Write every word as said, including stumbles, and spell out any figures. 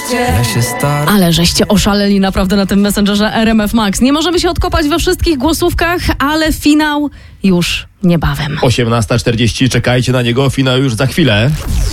Ja się staram. Ale żeście oszaleli naprawdę na tym Messengerze R M F Max. Nie możemy się odkopać we wszystkich głosówkach, ale finał już niebawem. osiemnasta czterdzieści, czekajcie na niego, finał już za chwilę.